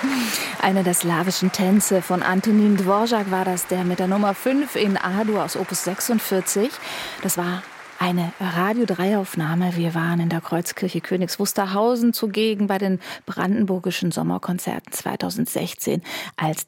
Eine der slawischen Tänze von Antonín Dvořák war das, der mit der Nummer 5 in A-Dur aus Opus 46. Das war eine Radio-3-Aufnahme. Wir waren in der Kreuzkirche Königs Wusterhausen zugegen bei den Brandenburgischen Sommerkonzerten 2016, als